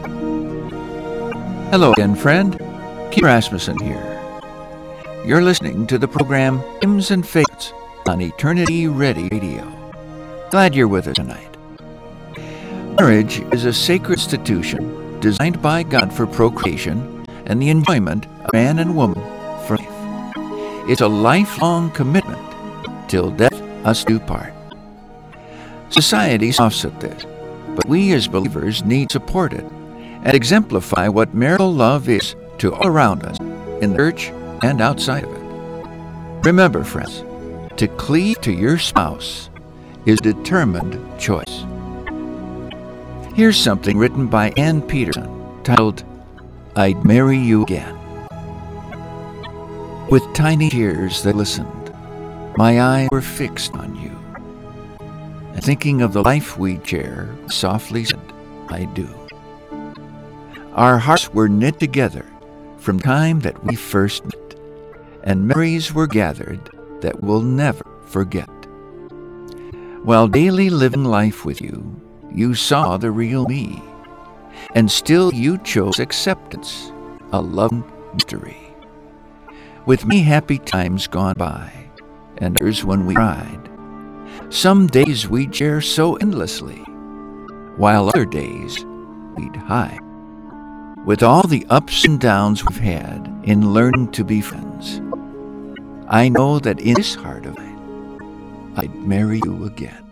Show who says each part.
Speaker 1: Hello again, friend. Keith Rasmussen here. You're listening to the program Hymns and Faiths on Eternity Ready Radio. Glad you're with us tonight. Marriage is a sacred institution designed by God for procreation and the enjoyment of man and woman for life. It's a lifelong commitment till death us do part. Society scoffs at this, but we as believers need to support it and exemplify what marital love is to all around us, in the church and outside of it. Remember, friends, to cleave to your spouse is a determined choice. Here's something written by Ann Peterson, titled, I'd Marry You Again. With tiny tears that listened, my eyes were fixed on you. And thinking of the life we'd share, softly said, I do. Our hearts were knit together from the time that we first met, and memories were gathered that we'll never forget. While daily living life with you, you saw the real me, and still you chose acceptance, a loving mystery. With many happy times gone by, and others when we cried, some days we'd share so endlessly, while other days we'd hide. With all the ups and downs we've had in learning to be friends, I know that in this heart of mine, I'd marry you again.